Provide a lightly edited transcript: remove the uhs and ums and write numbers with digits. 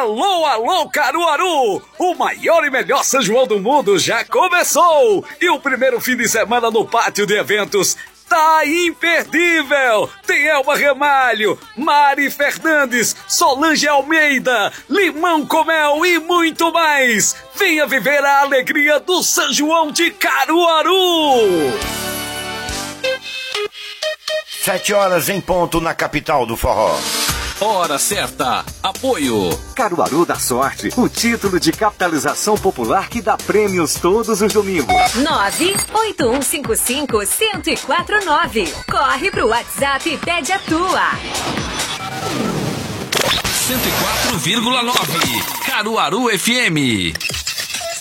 Alô, alô, Caruaru! O maior e melhor São João do mundo já começou! E o primeiro fim de semana no pátio de eventos tá imperdível! Tem Elba Ramalho, Mari Fernandes, Solange Almeida, Limão com Mel e muito mais! Venha viver a alegria do São João de Caruaru! 7 horas em ponto na capital do forró. Hora certa. Apoio. Caruaru da Sorte, o título de capitalização popular que dá prêmios todos os domingos. 98155-1049. Corre pro WhatsApp e pede a tua. 104,9. Caruaru FM.